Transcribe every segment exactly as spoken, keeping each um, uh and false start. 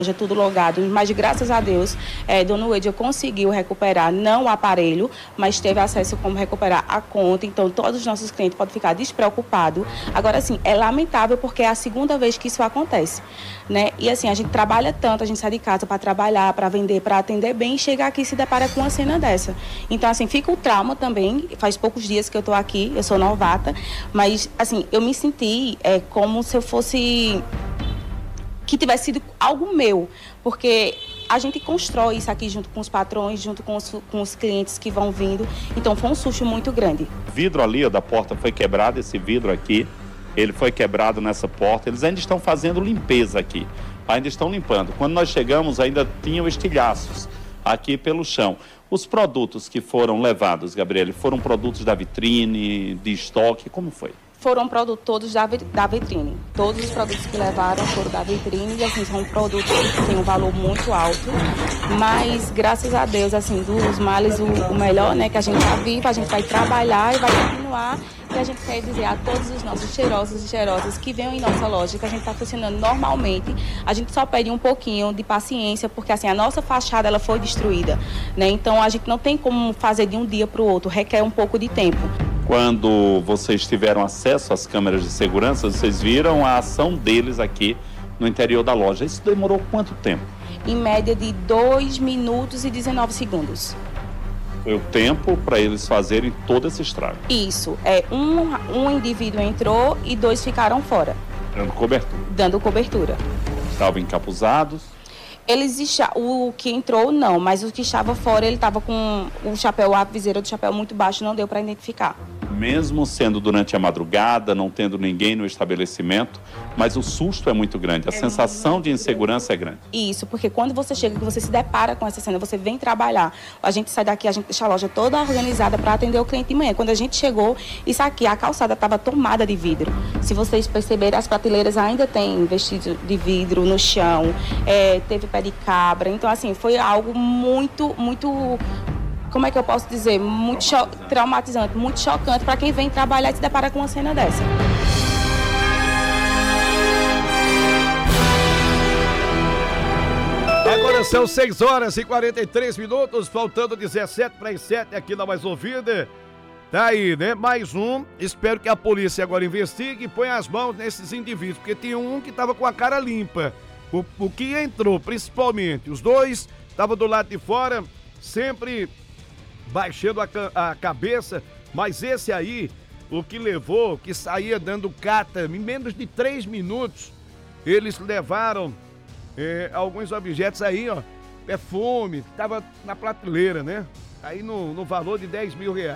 é tudo logado, mas graças a Deus, é, Dona Wade conseguiu recuperar não o aparelho, mas teve acesso a como recuperar a conta, então todos os nossos clientes podem ficar despreocupados. Agora, assim, é lamentável porque é a segunda vez que isso acontece, né? E assim, a gente trabalha tanto, a gente sai de casa para trabalhar, para vender, para atender bem, e chega aqui e se depara com uma cena dessa. Então, assim, fica o trauma também, faz poucos dias que eu estou aqui, eu sou novata, mas, assim, eu me senti é, como se eu fosse... que tivesse sido algo meu, porque a gente constrói isso aqui junto com os patrões, junto com os, com os clientes que vão vindo, então foi um susto muito grande. O vidro ali, ó, da porta foi quebrado, esse vidro aqui, ele foi quebrado nessa porta, eles ainda estão fazendo limpeza aqui, ainda estão limpando. Quando nós chegamos, ainda tinham estilhaços aqui pelo chão. Os produtos que foram levados, Gabriele, foram produtos da vitrine, de estoque, como foi? Foram produtos todos da, da vitrine. Todos os produtos que levaram foram da vitrine e, assim, são produtos que têm um valor muito alto. Mas, graças a Deus, assim, dos males, o, o melhor, né, que a gente está vivo, a gente vai trabalhar e vai continuar. E a gente quer dizer a todos os nossos cheirosos e cheirosas que venham em nossa loja, que a gente está funcionando normalmente. A gente só pede um pouquinho de paciência, porque, assim, a nossa fachada, ela foi destruída, né? Então, a gente não tem como fazer de um dia para o outro, requer um pouco de tempo. Quando vocês tiveram acesso às câmeras de segurança, vocês viram a ação deles aqui no interior da loja. Isso demorou quanto tempo? Em média de dois minutos e dezenove segundos. Foi o tempo para eles fazerem todo esse estrago. Isso. É, um, um indivíduo entrou e dois ficaram fora. Dando cobertura. Dando cobertura. Estavam encapuzados? Eles, o que entrou, não, mas o que estava fora, ele estava com o chapéu, a viseira do chapéu muito baixo, não deu para identificar. Mesmo sendo durante a madrugada, não tendo ninguém no estabelecimento, mas o susto é muito grande, a é sensação de insegurança é grande. Isso, porque quando você chega, que você se depara com essa cena, você vem trabalhar, a gente sai daqui, a gente deixa a loja toda organizada para atender o cliente de manhã. Quando a gente chegou, isso aqui, a calçada estava tomada de vidro. Se vocês perceberem, as prateleiras ainda tem vestido de vidro no chão, é, teve pé de cabra, então assim, foi algo muito, muito... como é que eu posso dizer, muito cho- traumatizante, muito chocante para quem vem trabalhar e se depara com uma cena dessa. Agora são seis horas e quarenta e três minutos, faltando dezessete para as sete aqui na Mais Ouvida. Tá aí, né? Mais um. Espero que a polícia agora investigue e ponha as mãos nesses indivíduos, porque tinha um que estava com a cara limpa. O, o que entrou, principalmente, os dois estavam do lado de fora, sempre baixando a, a cabeça, mas esse aí, o que levou, que saía dando cata, em menos de três minutos, eles levaram é, alguns objetos aí, ó, perfume, tava na prateleira, né? Aí no, no valor de dez mil reais.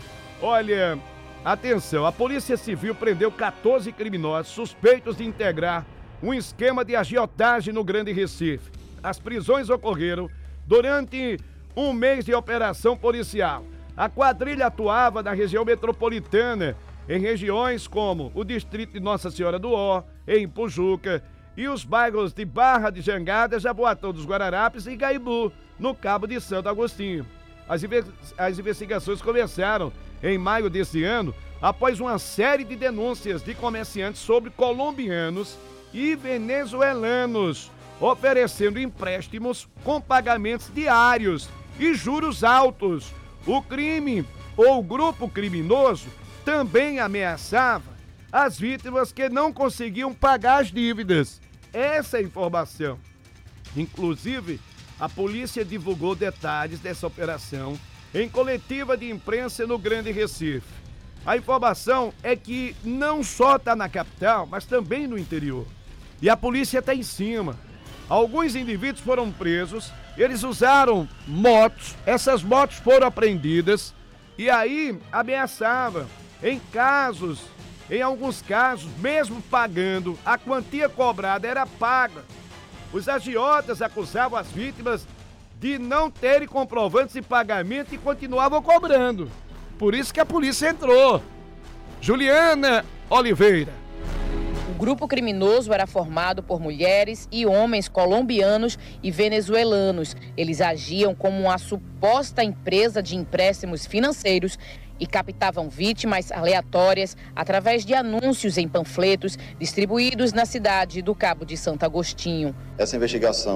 Olha, atenção, a Polícia Civil prendeu quatorze criminosos suspeitos de integrar um esquema de agiotagem no Grande Recife. As prisões ocorreram durante um mês de operação policial. A quadrilha atuava na região metropolitana, em regiões como o distrito de Nossa Senhora do Ó, em Pujuca, e os bairros de Barra de Jangada, Jaboatão dos Guararapes e Gaibu, no Cabo de Santo Agostinho. As, as investigações começaram em maio desse ano, após uma série de denúncias de comerciantes sobre colombianos e venezuelanos, oferecendo empréstimos com pagamentos diários e juros altos. O crime ou grupo criminoso também ameaçava as vítimas que não conseguiam pagar as dívidas. Essa é a informação. Inclusive, a polícia divulgou detalhes dessa operação em coletiva de imprensa no Grande Recife. A informação é que não só está na capital, mas também no interior. E a polícia está em cima. Alguns indivíduos foram presos, eles usaram motos, essas motos foram apreendidas e aí ameaçavam, em casos, em alguns casos, mesmo pagando, a quantia cobrada era paga. Os agiotas acusavam as vítimas de não terem comprovantes de pagamento e continuavam cobrando. Por isso que a polícia entrou. Juliana Oliveira. O grupo criminoso era formado por mulheres e homens colombianos e venezuelanos. Eles agiam como uma suposta empresa de empréstimos financeiros e captavam vítimas aleatórias através de anúncios em panfletos distribuídos na cidade do Cabo de Santo Agostinho. Essa investigação